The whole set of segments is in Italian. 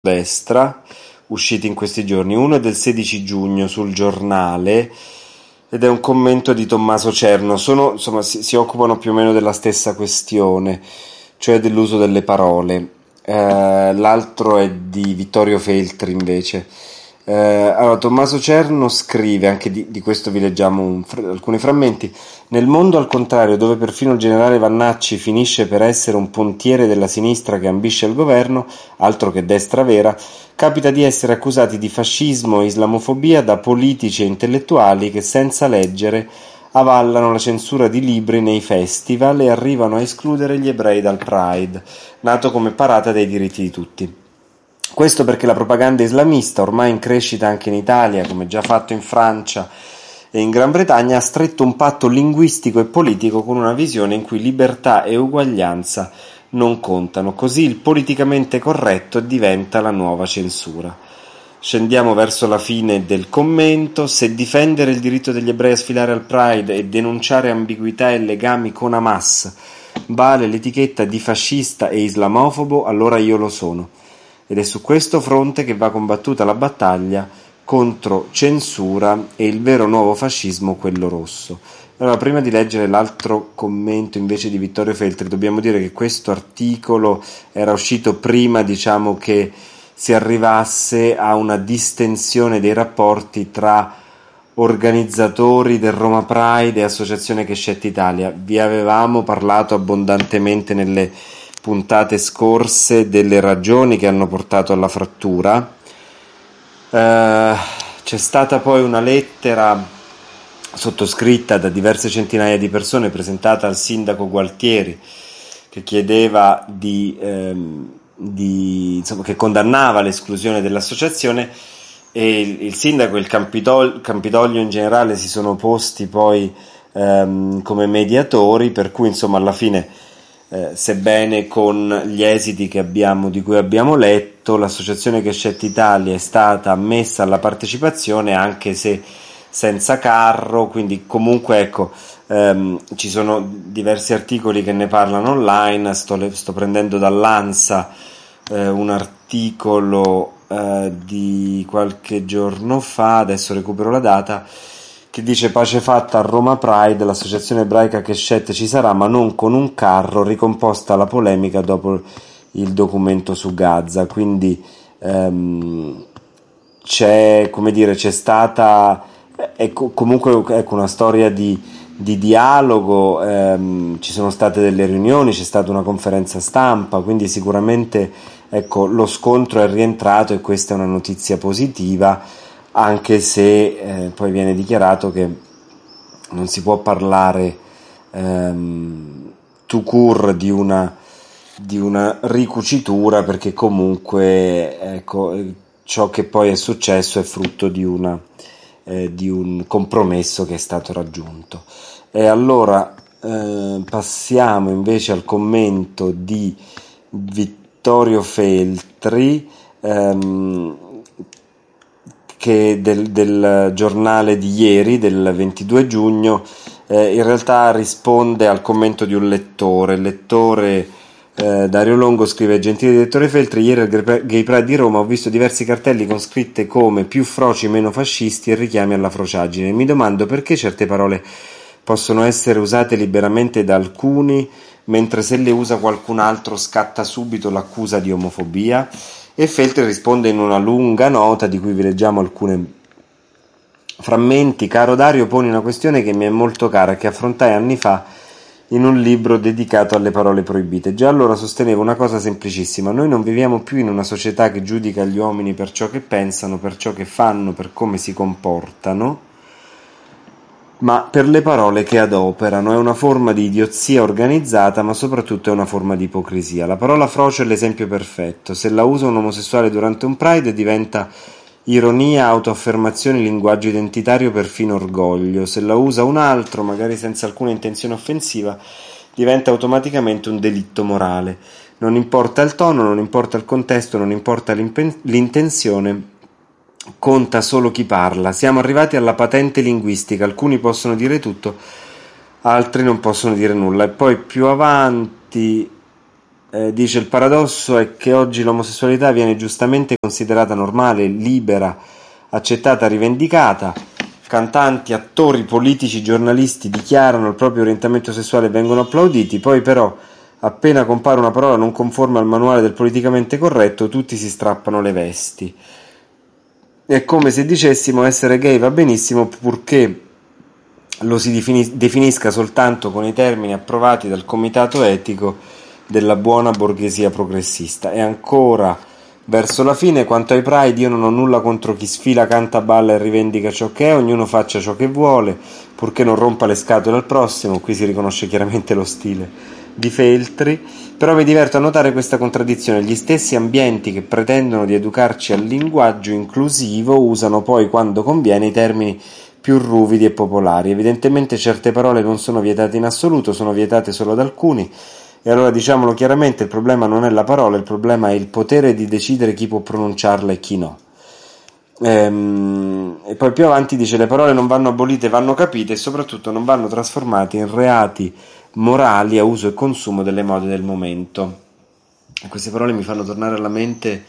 destra usciti in questi giorni. Uno è del 16 giugno sul Giornale ed è un commento di Tommaso Cerno. Insomma, si occupano più o meno della stessa questione, cioè dell'uso delle parole. L'altro è di Vittorio Feltri invece. Allora, Tommaso Cerno scrive, anche di questo vi leggiamo alcuni frammenti. Nel mondo al contrario, dove perfino il generale Vannacci finisce per essere un pontiere della sinistra che ambisce al governo, altro che destra vera, capita di essere accusati di fascismo e islamofobia da politici e intellettuali che senza leggere avallano la censura di libri nei festival e arrivano a escludere gli ebrei dal Pride, nato come parata dei diritti di tutti. Questo perché la propaganda islamista, ormai in crescita anche in Italia, come già fatto in Francia e in Gran Bretagna, ha stretto un patto linguistico e politico con una visione in cui libertà e uguaglianza non contano. Così il politicamente corretto diventa la nuova censura. Scendiamo verso la fine del commento. Se difendere il diritto degli ebrei a sfilare al Pride e denunciare ambiguità e legami con Hamas vale l'etichetta di fascista e islamofobo, allora io lo sono. Ed è su questo fronte che va combattuta la battaglia contro censura e il vero nuovo fascismo, quello rosso. Allora, prima di leggere l'altro commento invece di Vittorio Feltri, dobbiamo dire che questo articolo era uscito prima, diciamo, che si arrivasse a una distensione dei rapporti tra organizzatori del Roma Pride e Associazione Keshet Italia. Vi avevamo parlato abbondantemente nelle puntate scorse delle ragioni che hanno portato alla frattura. C'è stata poi una lettera sottoscritta da diverse centinaia di persone presentata al sindaco Gualtieri che chiedeva insomma, che condannava l'esclusione dell'associazione, e il sindaco e il Campidoglio in generale si sono opposti poi come mediatori, per cui insomma alla fine sebbene con gli esiti di cui abbiamo letto, l'associazione Keshet Italia è stata ammessa alla partecipazione, anche se senza carro, quindi comunque ecco, ci sono diversi articoli che ne parlano online. Sto prendendo dall'ANSA un articolo di qualche giorno fa, adesso recupero la data, che dice: pace fatta a Roma Pride, l'associazione ebraica Keshet ci sarà ma non con un carro, ricomposta la polemica dopo il documento su Gaza. Quindi c'è stata comunque ecco, una storia di dialogo, ci sono state delle riunioni, c'è stata una conferenza stampa, quindi sicuramente ecco, lo scontro è rientrato e questa è una notizia positiva, anche se poi viene dichiarato che non si può parlare tout court di una ricucitura, perché comunque ecco, ciò che poi è successo è frutto di un compromesso che è stato raggiunto. E allora passiamo invece al commento di Vittorio Feltri, che del giornale di ieri, del 22 giugno, in realtà risponde al commento di un lettore. Il lettore Dario Longo scrive: gentile direttore Feltri, ieri al Gay Pride di Roma ho visto diversi cartelli con scritte come più froci meno fascisti e richiami alla frociaggine. Mi domando perché certe parole possono essere usate liberamente da alcuni, mentre se le usa qualcun altro scatta subito l'accusa di omofobia. E Feltri risponde in una lunga nota di cui vi leggiamo alcuni frammenti. Caro Dario, poni una questione che mi è molto cara, che affrontai anni fa in un libro dedicato alle parole proibite. Già allora sostenevo una cosa semplicissima: noi non viviamo più in una società che giudica gli uomini per ciò che pensano, per ciò che fanno, per come si comportano, ma per le parole che adoperano. È una forma di idiozia organizzata, ma soprattutto è una forma di ipocrisia. La parola frocio è l'esempio perfetto. Se la usa un omosessuale durante un Pride diventa ironia, autoaffermazione, linguaggio identitario, perfino orgoglio. Se la usa un altro, magari senza alcuna intenzione offensiva, diventa automaticamente un delitto morale. Non importa il tono, non importa il contesto, non importa l'intenzione, conta solo chi parla. Siamo arrivati alla patente linguistica: alcuni possono dire tutto, altri non possono dire nulla. E poi più avanti Dice: il paradosso è che oggi l'omosessualità viene giustamente considerata normale, libera, accettata, rivendicata. Cantanti, attori, politici, giornalisti dichiarano il proprio orientamento sessuale e vengono applauditi, poi però appena compare una parola non conforme al manuale del politicamente corretto tutti si strappano le vesti. È come se dicessimo essere gay va benissimo purché lo si definisca soltanto con i termini approvati dal comitato etico della buona borghesia progressista. E ancora verso la fine, quanto ai Pride, io non ho nulla contro chi sfila, canta, balla e rivendica ciò che è, ognuno faccia ciò che vuole, purché non rompa le scatole al prossimo. Qui si riconosce chiaramente lo stile di Feltri, però mi diverto a notare questa contraddizione: gli stessi ambienti che pretendono di educarci al linguaggio inclusivo usano poi, quando conviene, i termini più ruvidi e popolari. Evidentemente certe parole non sono vietate in assoluto, sono vietate solo da alcuni. E allora diciamolo chiaramente, il problema non è la parola, il problema è il potere di decidere chi può pronunciarla e chi no. E poi più avanti dice: le parole non vanno abolite, vanno capite e soprattutto non vanno trasformate in reati morali a uso e consumo delle mode del momento. E queste parole mi fanno tornare alla mente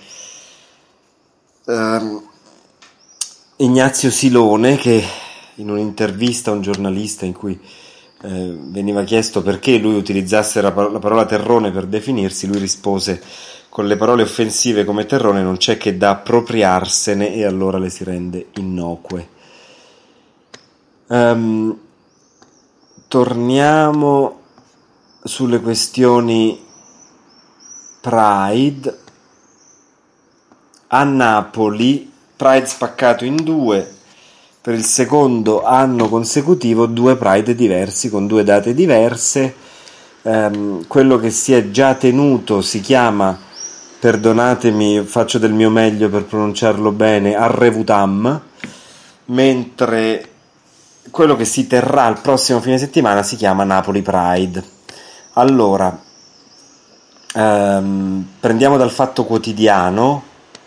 Ignazio Silone, che in un'intervista a un giornalista in cui veniva chiesto perché lui utilizzasse la parola terrone per definirsi, lui rispose: con le parole offensive come terrone non c'è che da appropriarsene e allora le si rende innocue. Torniamo sulle questioni Pride. A Napoli Pride spaccato in due. Per il secondo anno consecutivo 2 Pride diversi con 2 date diverse. Quello che si è già tenuto si chiama, perdonatemi, faccio del mio meglio per pronunciarlo bene, Arrevutam, mentre quello che si terrà il prossimo fine settimana si chiama Napoli Pride. Allora, prendiamo dal Fatto Quotidiano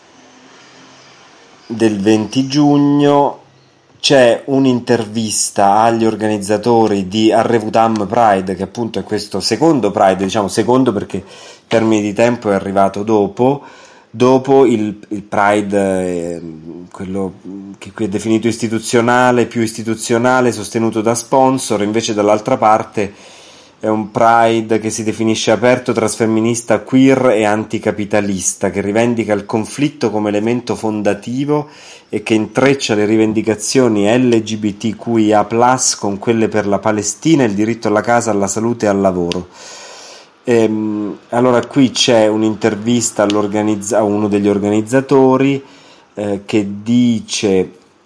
del 20 giugno. C'è un'intervista agli organizzatori di Arrevutam Pride, che appunto è questo secondo Pride, diciamo secondo perché il termine di tempo è arrivato dopo il Pride, quello che qui è definito istituzionale, più istituzionale, sostenuto da sponsor. Invece dall'altra parte è un Pride che si definisce aperto, trasfemminista, queer e anticapitalista, che rivendica il conflitto come elemento fondativo e che intreccia le rivendicazioni LGBTQIA+ con quelle per la Palestina, il diritto alla casa, alla salute e al lavoro. Allora qui c'è un'intervista a uno degli organizzatori che dice: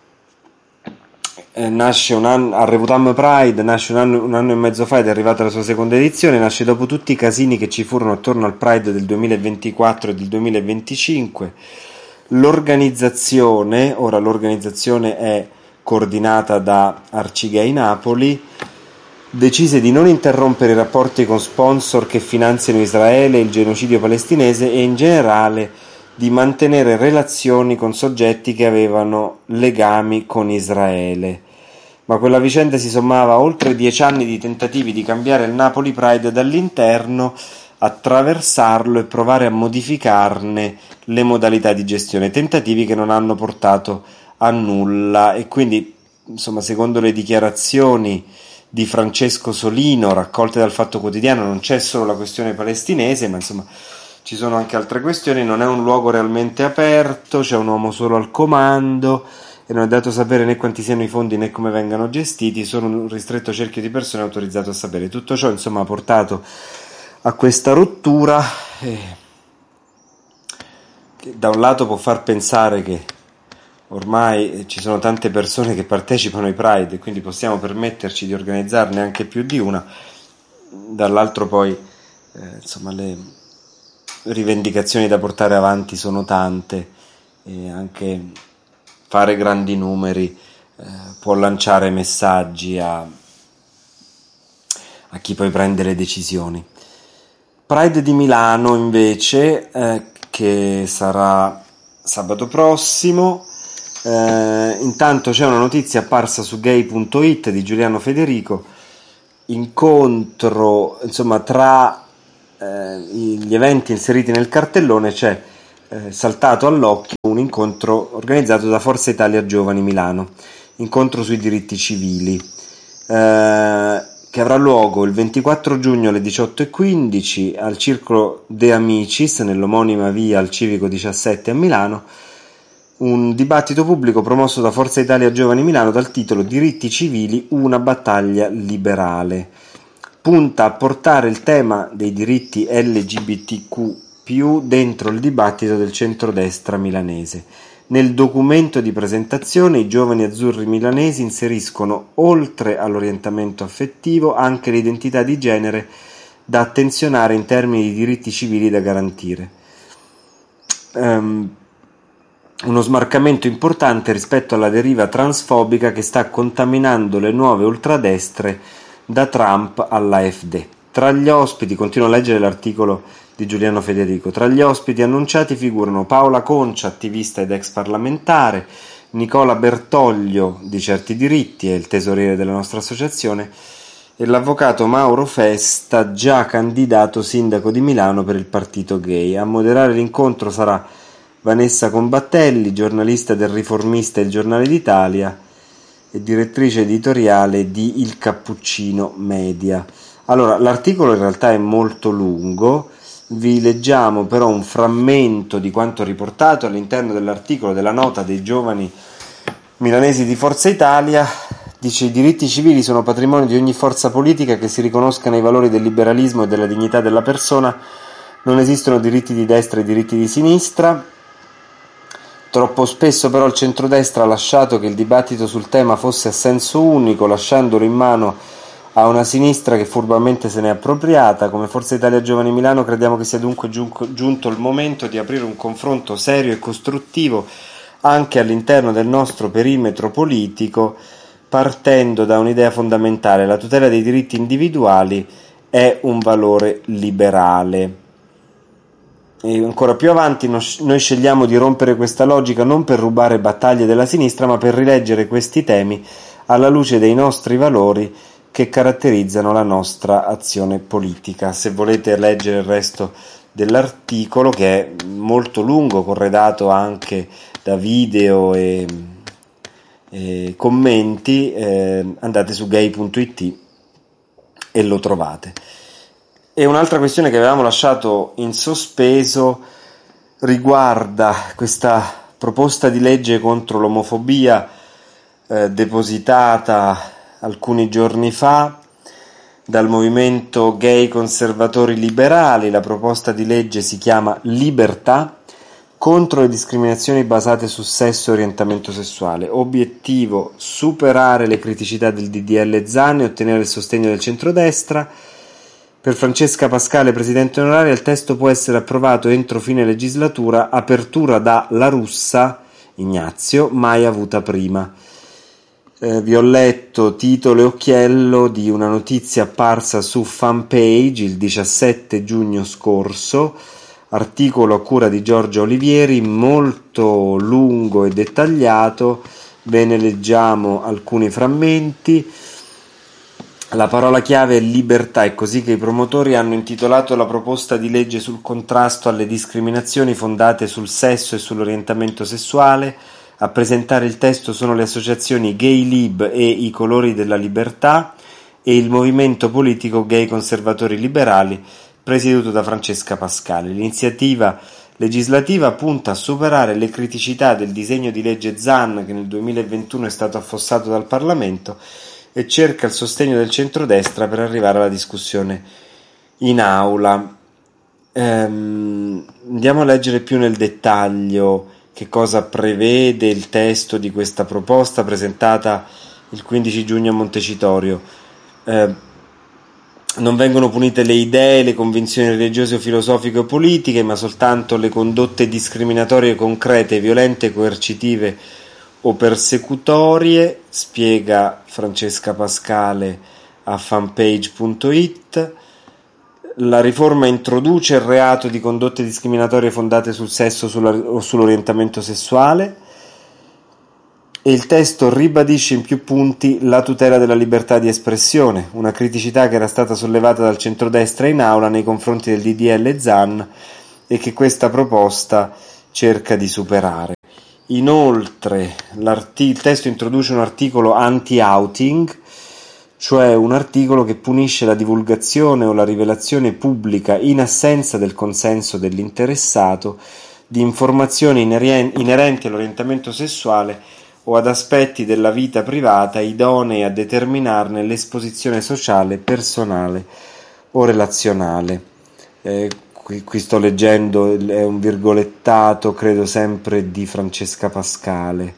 nasce un anno, Arrevutam Pride nasce un anno e mezzo fa ed è arrivata la sua seconda edizione. Nasce dopo tutti i casini che ci furono attorno al Pride del 2024 e del 2025. L'organizzazione è coordinata da Arcigay Napoli, decise di non interrompere i rapporti con sponsor che finanziano Israele e il genocidio palestinese e in generale di mantenere relazioni con soggetti che avevano legami con Israele. Ma quella vicenda si sommava a oltre 10 anni di tentativi di cambiare il Napoli Pride dall'interno, attraversarlo e provare a modificarne le modalità di gestione, tentativi che non hanno portato a nulla. E quindi, insomma, secondo le dichiarazioni di Francesco Solino raccolte dal Fatto Quotidiano, non c'è solo la questione palestinese, ma insomma ci sono anche altre questioni. Non è un luogo realmente aperto, c'è un uomo solo al comando e non è dato sapere né quanti siano i fondi né come vengano gestiti, solo un ristretto cerchio di persone è autorizzato a sapere. Tutto ciò insomma ha portato a questa rottura che da un lato può far pensare che ormai ci sono tante persone che partecipano ai Pride e quindi possiamo permetterci di organizzarne anche più di una, dall'altro poi insomma le rivendicazioni da portare avanti sono tante e anche fare grandi numeri può lanciare messaggi a chi poi prende le decisioni. Pride di Milano invece, che sarà sabato prossimo. Intanto c'è una notizia apparsa su gay.it di Giuliano Federico: incontro insomma tra gli eventi inseriti nel cartellone c'è saltato all'occhio un incontro organizzato da Forza Italia Giovani Milano, incontro sui diritti civili, che avrà luogo il 24 giugno alle 18:15 al Circolo De Amicis, nell'omonima via al Civico 17 a Milano, un dibattito pubblico promosso da Forza Italia Giovani Milano dal titolo Diritti civili, una battaglia liberale. Punta a portare il tema dei diritti LGBTQ+ dentro il dibattito del centrodestra milanese. Nel documento di presentazione i giovani azzurri milanesi inseriscono, oltre all'orientamento affettivo, anche l'identità di genere da attenzionare in termini di diritti civili da garantire. Uno smarcamento importante rispetto alla deriva transfobica che sta contaminando le nuove ultradestre da Trump all'AfD. Tra gli ospiti, continuo a leggere l'articolo di Giuliano Federico, tra gli ospiti annunciati figurano Paola Concia, attivista ed ex parlamentare, Nicola Bertoglio di Certi Diritti, è il tesoriere della nostra associazione, e l'avvocato Mauro Festa, già candidato sindaco di Milano per il partito gay. A moderare l'incontro sarà Vanessa Combattelli, giornalista del Riformista e il Giornale d'Italia e direttrice editoriale di Il Cappuccino Media. Allora, l'articolo in realtà è molto lungo, vi leggiamo però un frammento di quanto riportato all'interno dell'articolo della nota dei giovani milanesi di Forza Italia. Dice: i diritti civili sono patrimonio di ogni forza politica che si riconosca nei valori del liberalismo e della dignità della persona. Non esistono diritti di destra e diritti di sinistra. Troppo spesso però il centrodestra ha lasciato che il dibattito sul tema fosse a senso unico, lasciandolo in mano a una sinistra che furbamente se n'è appropriata. Come Forza Italia Giovani Milano crediamo che sia dunque giunto il momento di aprire un confronto serio e costruttivo anche all'interno del nostro perimetro politico, partendo da un'idea fondamentale: la tutela dei diritti individuali è un valore liberale. E ancora più avanti noi scegliamo di rompere questa logica non per rubare battaglie della sinistra, ma per rileggere questi temi alla luce dei nostri valori che caratterizzano la nostra azione politica. Se volete leggere il resto dell'articolo, che è molto lungo, corredato anche da video e commenti, andate su gay.it e lo trovate. E un'altra questione che avevamo lasciato in sospeso riguarda questa proposta di legge contro l'omofobia depositata alcuni giorni fa dal movimento Gay Conservatori Liberali. La proposta di legge si chiama Libertà contro le discriminazioni basate su sesso e orientamento sessuale. Obiettivo: superare le criticità del DDL Zan e ottenere il sostegno del centrodestra. Per Francesca Pascale, presidente onoraria, il testo può essere approvato entro fine legislatura, apertura da La Russa, Ignazio, mai avuta prima. Vi ho letto titolo e occhiello di una notizia apparsa su Fanpage il 17 giugno scorso, articolo a cura di Giorgia Olivieri, molto lungo e dettagliato, ve ne leggiamo alcuni frammenti. La parola chiave è libertà, è così che i promotori hanno intitolato la proposta di legge sul contrasto alle discriminazioni fondate sul sesso e sull'orientamento sessuale. A presentare il testo sono le associazioni Gay Lib e I Colori della Libertà e il movimento politico Gay Conservatori Liberali, presieduto da Francesca Pascale. L'iniziativa legislativa punta a superare le criticità del disegno di legge Zan, che nel 2021 è stato affossato dal Parlamento, e cerca il sostegno del centrodestra per arrivare alla discussione in aula. Andiamo a leggere più nel dettaglio che cosa prevede il testo di questa proposta presentata il 15 giugno a Montecitorio. Non vengono punite le idee, le convinzioni religiose o filosofiche o politiche, ma soltanto le condotte discriminatorie concrete, violente, coercitive o persecutorie, spiega Francesca Pascale a fanpage.it. La riforma introduce il reato di condotte discriminatorie fondate sul sesso o sull'orientamento sessuale e il testo ribadisce in più punti la tutela della libertà di espressione, una criticità che era stata sollevata dal centrodestra in aula nei confronti del DDL Zan e che questa proposta cerca di superare. Inoltre il testo introduce un articolo anti-outing, cioè un articolo che punisce la divulgazione o la rivelazione pubblica in assenza del consenso dell'interessato di informazioni inerenti all'orientamento sessuale o ad aspetti della vita privata idonei a determinarne l'esposizione sociale, personale o relazionale. Qui sto leggendo, è un virgolettato, credo sempre di Francesca Pascale,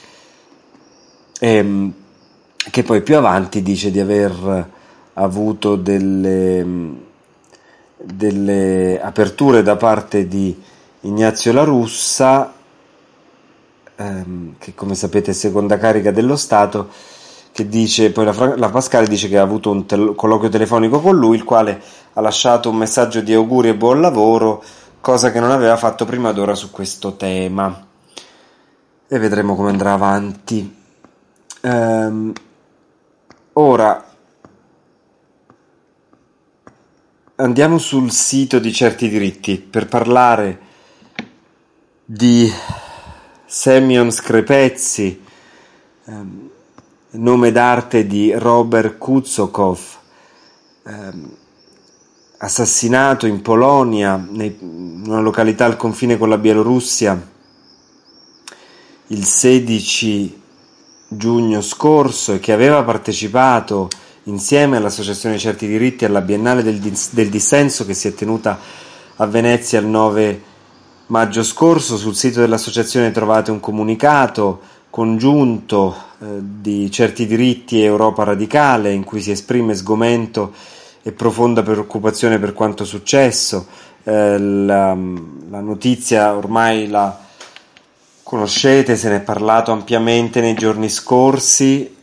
che poi più avanti dice di aver avuto delle aperture da parte di Ignazio La Russa, che come sapete è seconda carica dello Stato, che dice, poi la Pascale dice che ha avuto un colloquio telefonico con lui, il quale ha lasciato un messaggio di auguri e buon lavoro, cosa che non aveva fatto prima d'ora su questo tema, e vedremo come andrà avanti. Ora andiamo sul sito di Certi Diritti per parlare di Semyon Skrepezzi, nome d'arte di Robert Kucokov, assassinato in Polonia, in una località al confine con la Bielorussia, il 16 giugno scorso, e che aveva partecipato insieme all'Associazione Certi Diritti alla Biennale del Dissenso che si è tenuta a Venezia il 9 maggio scorso. Sul sito dell'associazione trovate un comunicato congiunto di Certi Diritti e Europa Radicale, in cui si esprime sgomento e profonda preoccupazione per quanto successo. La notizia ormai la conoscete, se ne è parlato ampiamente nei giorni scorsi,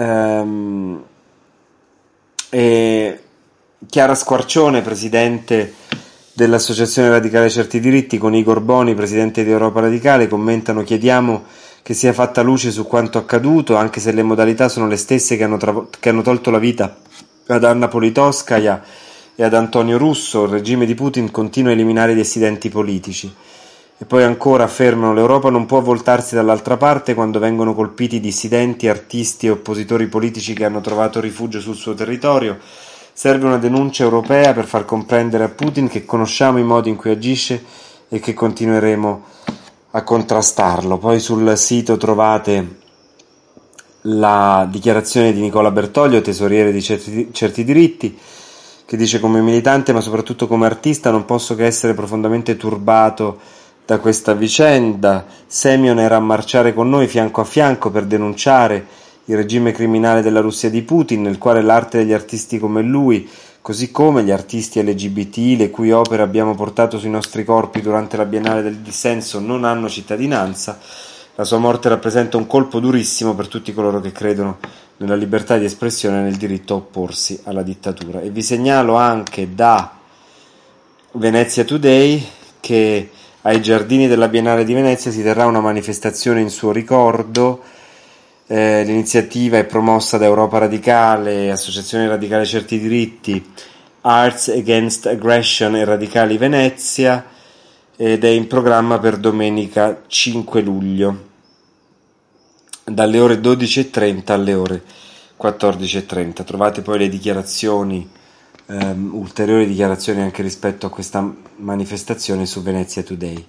e Chiara Squarcione, presidente dell'Associazione Radicale Certi Diritti, con Igor Boni, presidente di Europa Radicale, commentano: chiediamo che sia fatta luce su quanto accaduto, anche se le modalità sono le stesse che hanno tolto la vita ad Anna Politkovskaja e ad Antonio Russo. Il regime di Putin continua a eliminare i dissidenti politici. E poi ancora affermano: l'Europa non può voltarsi dall'altra parte quando vengono colpiti dissidenti, artisti e oppositori politici che hanno trovato rifugio sul suo territorio. Serve una denuncia europea per far comprendere a Putin che conosciamo i modi in cui agisce e che continueremo a contrastarlo. Poi sul sito trovate la dichiarazione di Nicola Bertoglio, tesoriere di Certi Diritti, che dice: come militante ma soprattutto come artista non posso che essere profondamente turbato da questa vicenda. Semyon era a marciare con noi fianco a fianco per denunciare il regime criminale della Russia di Putin, nel quale l'arte degli artisti come lui, così come gli artisti LGBT, le cui opere abbiamo portato sui nostri corpi durante la Biennale del Dissenso, non hanno cittadinanza. La sua morte rappresenta un colpo durissimo per tutti coloro che credono nella libertà di espressione e nel diritto a opporsi alla dittatura. E vi segnalo anche da Venezia Today che ai giardini della Biennale di Venezia si terrà una manifestazione in suo ricordo. L'iniziativa è promossa da Europa Radicale, Associazione Radicale Certi Diritti, Arts Against Aggression e Radicali Venezia, ed è in programma per domenica 5 luglio dalle ore 12:30 alle ore 14:30. Trovate poi le dichiarazioni, ulteriori dichiarazioni anche rispetto a questa manifestazione su Venezia Today.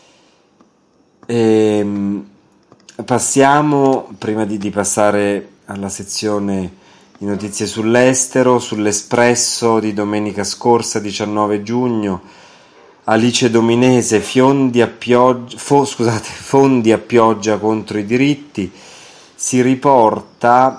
Passiamo, prima di passare alla sezione di notizie sull'estero, sull'Espresso di domenica scorsa 19 giugno, Alice Dominese, fondi a pioggia contro i diritti. Si riporta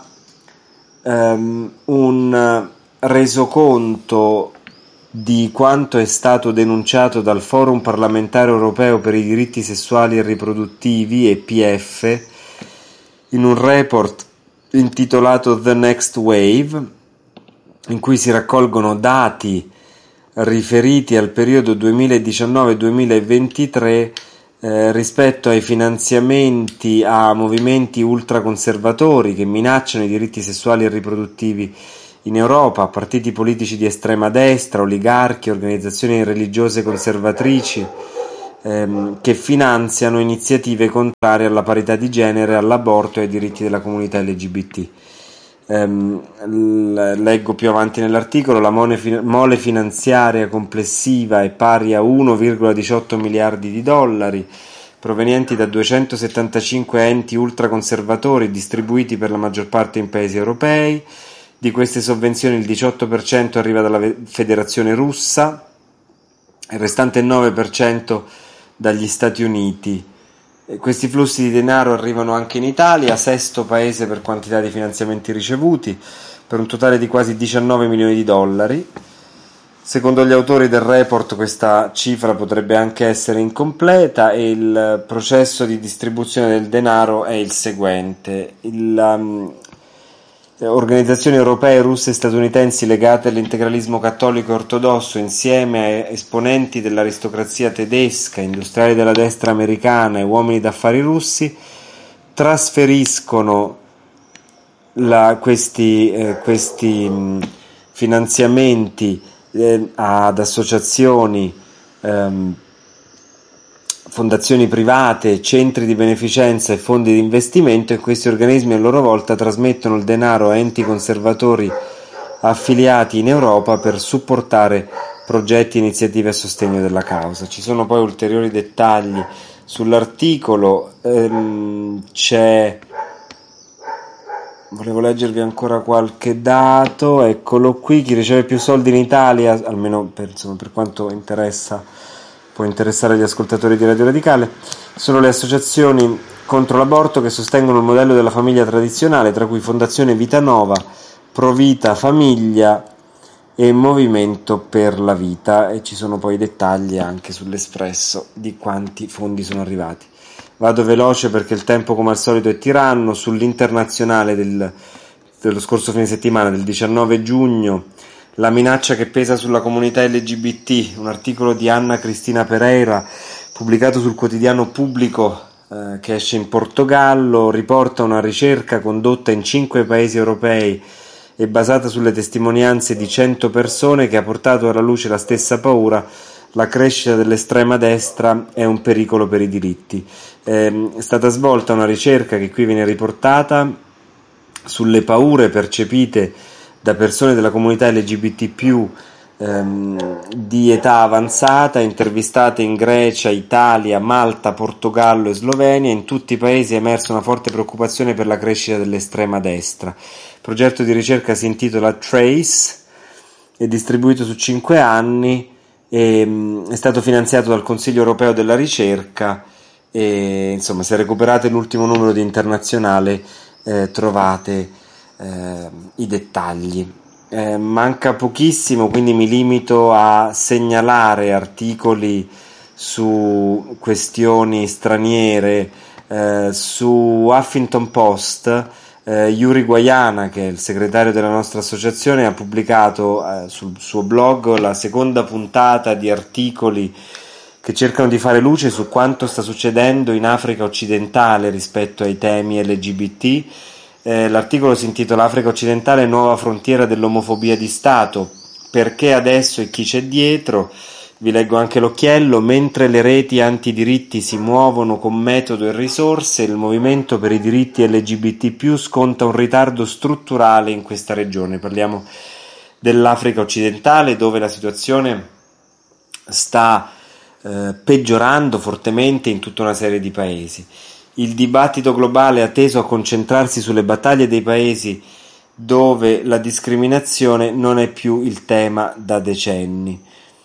un resoconto di quanto è stato denunciato dal Forum parlamentare europeo per i diritti sessuali e riproduttivi, EPF, in un report intitolato The Next Wave, in cui si raccolgono dati riferiti al periodo 2019-2023 rispetto ai finanziamenti a movimenti ultraconservatori che minacciano i diritti sessuali e riproduttivi in Europa, partiti politici di estrema destra, oligarchi, organizzazioni religiose conservatrici che finanziano iniziative contrarie alla parità di genere, all'aborto e ai diritti della comunità LGBT. Leggo più avanti nell'articolo: la mole finanziaria complessiva è pari a 1,18 miliardi di dollari provenienti da 275 enti ultraconservatori distribuiti per la maggior parte in paesi europei. Di queste sovvenzioni il 18% arriva dalla Federazione Russa, il restante 9% dagli Stati Uniti. Questi flussi di denaro arrivano anche in Italia, sesto paese per quantità di finanziamenti ricevuti, per un totale di quasi 19 milioni di dollari. Secondo gli autori del report questa cifra potrebbe anche essere incompleta e il processo di distribuzione del denaro è il seguente. Organizzazioni europee, russe e statunitensi legate all'integralismo cattolico e ortodosso, insieme a esponenti dell'aristocrazia tedesca, industriali della destra americana e uomini d'affari russi, trasferiscono questi finanziamenti ad associazioni, fondazioni private, centri di beneficenza e fondi di investimento, e questi organismi a loro volta trasmettono il denaro a enti conservatori affiliati in Europa per supportare progetti e iniziative a sostegno della causa. Ci sono poi ulteriori dettagli sull'articolo, volevo leggervi ancora qualche dato, eccolo qui: chi riceve più soldi in Italia, almeno per quanto può interessare gli ascoltatori di Radio Radicale, sono le associazioni contro l'aborto che sostengono il modello della famiglia tradizionale, tra cui Fondazione Vita Nova, Provita Famiglia e Movimento per la Vita, e ci sono poi dettagli anche sull'Espresso di quanti fondi sono arrivati. Vado veloce perché il tempo come al solito è tiranno. Sull'internazionale dello scorso fine settimana, del 19 giugno, la minaccia che pesa sulla comunità LGBT, un articolo di Anna Cristina Pereira pubblicato sul quotidiano Pubblico che esce in Portogallo, riporta una ricerca condotta in 5 paesi europei e basata sulle testimonianze di 100 persone che ha portato alla luce la stessa paura: la crescita dell'estrema destra è un pericolo per i diritti. È stata svolta una ricerca che qui viene riportata sulle paure percepite da persone della comunità LGBT+, di età avanzata, intervistate in Grecia, Italia, Malta, Portogallo e Slovenia. In tutti i paesi è emersa una forte preoccupazione per la crescita dell'estrema destra. Il progetto di ricerca si intitola Trace, è distribuito su 5 anni, è stato finanziato dal Consiglio europeo della ricerca e, insomma, se recuperate l'ultimo numero di Internazionale trovate i dettagli. Manca pochissimo, quindi mi limito a segnalare articoli su questioni straniere. Su Huffington Post, Yuri Guaiana, che è il segretario della nostra associazione, ha pubblicato sul suo blog la seconda puntata di articoli che cercano di fare luce su quanto sta succedendo in Africa occidentale rispetto ai temi LGBT. L'articolo si intitola Africa occidentale, nuova frontiera dell'omofobia di Stato, perché adesso e chi c'è dietro. Vi leggo anche l'occhiello: mentre le reti antidiritti si muovono con metodo e risorse, il movimento per i diritti LGBT+ sconta un ritardo strutturale in questa regione. Parliamo dell'Africa occidentale, dove la situazione sta peggiorando fortemente in tutta una serie di paesi. Il dibattito globale ha teso a concentrarsi sulle battaglie dei paesi dove la discriminazione non è più il tema da decenni,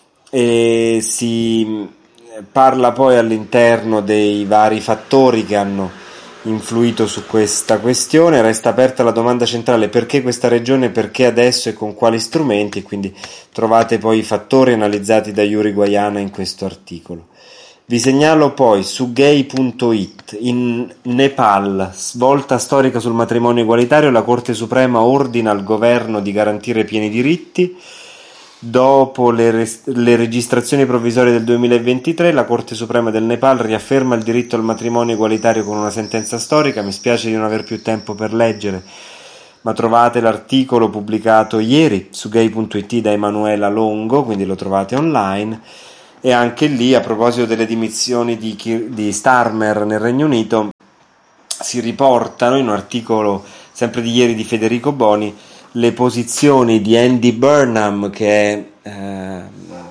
e si parla poi all'interno dei vari fattori che hanno influito su questa questione. Resta aperta la domanda centrale: perché questa regione, perché adesso e con quali strumenti? E quindi trovate poi i fattori analizzati da Yuri Guaiana in questo articolo. Vi segnalo poi su gay.it: in Nepal, svolta storica sul matrimonio egualitario, la Corte Suprema ordina al governo di garantire pieni diritti. Dopo le registrazioni provvisorie del 2023, la Corte Suprema del Nepal riafferma il diritto al matrimonio egualitario con una sentenza storica. Mi spiace di non aver più tempo per leggere, ma trovate l'articolo pubblicato ieri su gay.it da Emanuela Longo, quindi lo trovate online. E anche lì, a proposito delle dimissioni di Starmer nel Regno Unito, si riportano in un articolo sempre di ieri di Federico Boni le posizioni di Andy Burnham, che è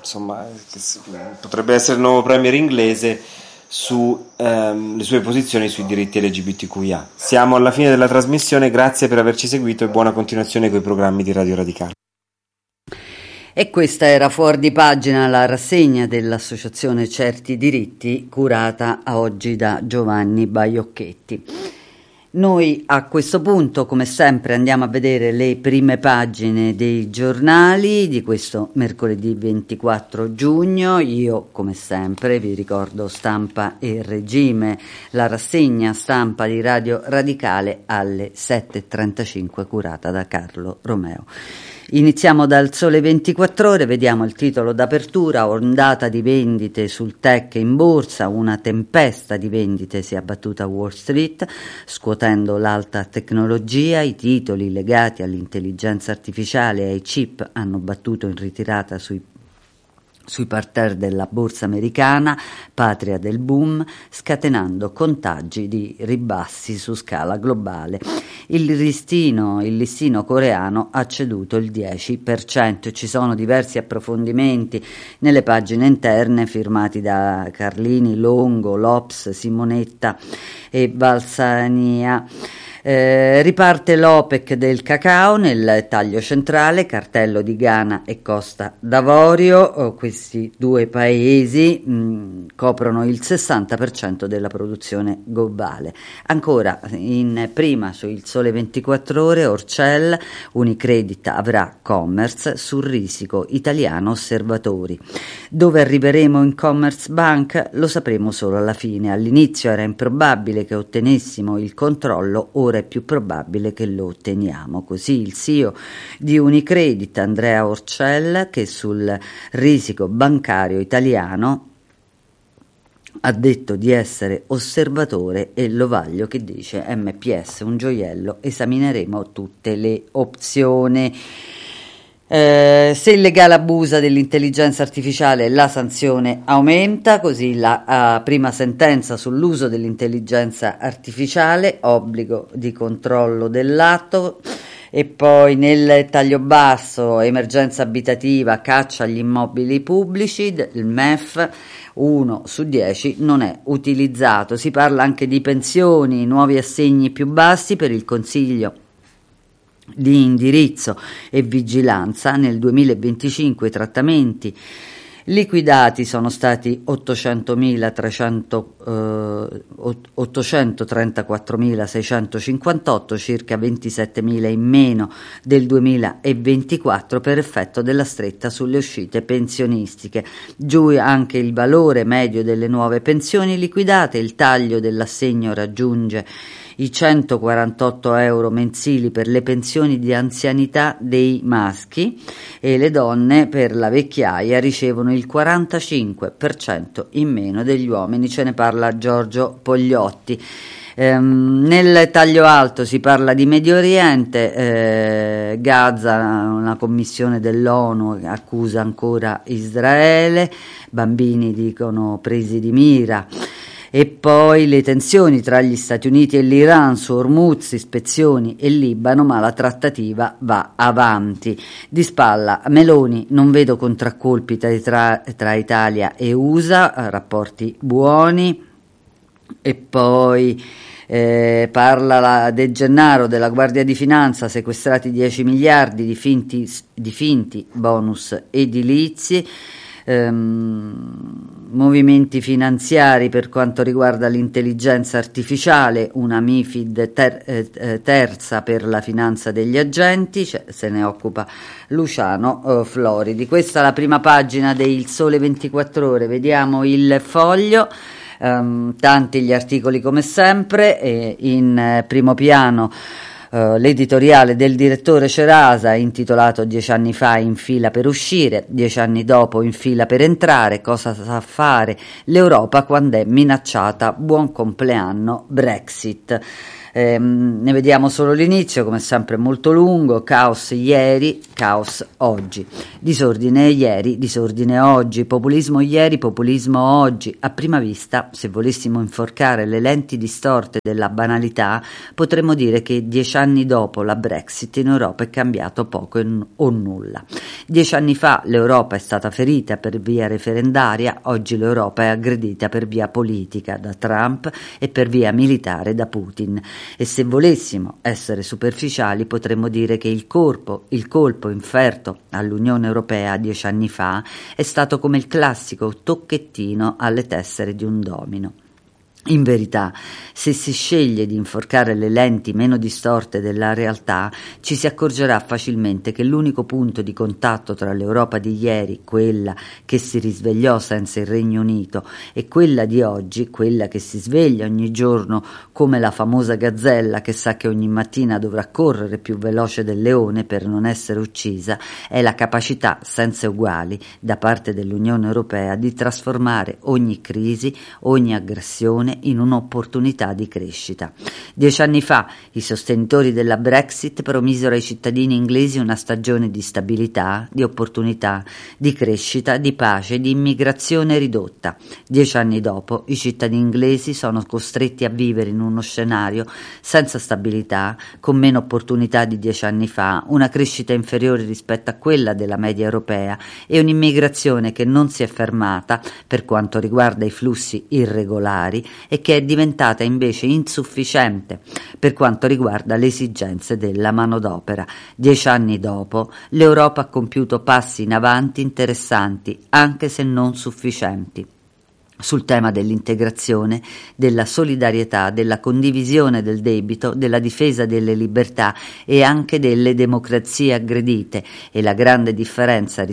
potrebbe essere il nuovo premier inglese, su le sue posizioni sui diritti LGBTQIA. Siamo alla fine della trasmissione, grazie per averci seguito e buona continuazione con i programmi di Radio Radicale. E questa era Fuori di Pagina, la rassegna dell'associazione Certi Diritti, curata oggi da Giovanni Baiocchetti. Noi a questo punto, come sempre, andiamo a vedere le prime pagine dei giornali di questo mercoledì 24 giugno. Io, come sempre, vi ricordo Stampa e Regime, la rassegna stampa di Radio Radicale alle 7.35, curata da Carlo Romeo. Iniziamo dal Sole 24 Ore, vediamo il titolo d'apertura: ondata di vendite sul tech in borsa, una tempesta di vendite si è abbattuta a Wall Street, scuotendo l'alta tecnologia. I titoli legati all'intelligenza artificiale e ai chip hanno battuto in ritirata sui parterre della borsa americana, patria del boom, scatenando contagi di ribassi su scala globale. Il listino coreano ha ceduto il 10%. Ci sono diversi approfondimenti nelle pagine interne firmati da Carlini, Longo, Lops, Simonetta e Balsania. Riparte l'OPEC del cacao nel taglio centrale, cartello di Ghana e Costa d'Avorio. Questi due paesi coprono il 60% della produzione globale. Ancora in prima su Il Sole 24 Ore, Orcel, Unicredit avrà Commerce, sul risico italiano osservatori. Dove arriveremo in Commerce Bank lo sapremo solo alla fine. All'inizio era improbabile che ottenessimo il controllo, ora è più probabile che lo otteniamo. Così il CEO di Unicredit, Andrea Orcel, che sul risico bancario italiano ha detto di essere osservatore, e Lovaglio che dice MPS un gioiello, esamineremo tutte le opzioni. Se il legale abusa dell'intelligenza artificiale, la sanzione aumenta, così la prima sentenza sull'uso dell'intelligenza artificiale, obbligo di controllo dell'atto. E poi nel taglio basso, emergenza abitativa, caccia agli immobili pubblici, il MEF 1 su 10 non è utilizzato. Si parla anche di pensioni, nuovi assegni più bassi per il Consiglio di indirizzo e vigilanza. Nel 2025 i trattamenti liquidati sono stati 834.658, circa 27.000 in meno del 2024 per effetto della stretta sulle uscite pensionistiche. Giù anche il valore medio delle nuove pensioni liquidate, il taglio dell'assegno raggiunge i 148 euro mensili per le pensioni di anzianità dei maschi, e le donne per la vecchiaia ricevono il 45% in meno degli uomini. Ce ne parla Giorgio Pogliotti. Nel taglio alto si parla di Medio Oriente, Gaza, una commissione dell'ONU accusa ancora Israele, bambini dicono presi di mira. E poi le tensioni tra gli Stati Uniti e l'Iran su Hormuz, ispezioni e Libano, ma la trattativa va avanti. Di spalla Meloni: non vedo contraccolpi tra Italia e USA, rapporti buoni. E poi parla De Gennaro della Guardia di Finanza, sequestrati 10 miliardi di finti bonus edilizi. Movimenti finanziari per quanto riguarda l'intelligenza artificiale, una MiFID terza per la finanza degli agenti, se ne occupa Luciano Floridi. Questa è la prima pagina del Sole 24 Ore. Vediamo il Foglio. Tanti gli articoli come sempre, in primo piano l'editoriale del direttore Cerasa intitolato 10 anni fa in fila per uscire, 10 anni dopo in fila per entrare, cosa sa fare l'Europa quando è minacciata, buon compleanno Brexit. Ne vediamo solo l'inizio, come sempre molto lungo: caos ieri, caos oggi, disordine ieri, disordine oggi, populismo ieri, populismo oggi. A prima vista, se volessimo inforcare le lenti distorte della banalità, potremmo dire che 10 anni dopo la Brexit in Europa è cambiato poco o nulla. 10 anni fa l'Europa è stata ferita per via referendaria, oggi l'Europa è aggredita per via politica da Trump e per via militare da Putin. E se volessimo essere superficiali potremmo dire che il colpo inferto all'Unione Europea 10 anni fa è stato come il classico tocchettino alle tessere di un domino. In verità, se si sceglie di inforcare le lenti meno distorte della realtà, ci si accorgerà facilmente che l'unico punto di contatto tra l'Europa di ieri, quella che si risvegliò senza il Regno Unito, e quella di oggi, quella che si sveglia ogni giorno come la famosa gazzella che sa che ogni mattina dovrà correre più veloce del leone per non essere uccisa, è la capacità senza uguali da parte dell'Unione Europea di trasformare ogni crisi, ogni aggressione in un'opportunità di crescita. 10 anni fa i sostenitori della Brexit promisero ai cittadini inglesi una stagione di stabilità, di opportunità, di crescita, di pace, di immigrazione ridotta. 10 anni dopo i cittadini inglesi sono costretti a vivere in uno scenario senza stabilità, con meno opportunità di 10 anni fa, una crescita inferiore rispetto a quella della media europea e un'immigrazione che non si è fermata per quanto riguarda i flussi irregolari e che è diventata invece insufficiente per quanto riguarda le esigenze della manodopera. 10 anni dopo, l'Europa ha compiuto passi in avanti interessanti, anche se non sufficienti, sul tema dell'integrazione, della solidarietà, della condivisione del debito, della difesa delle libertà e anche delle democrazie aggredite, e la grande differenza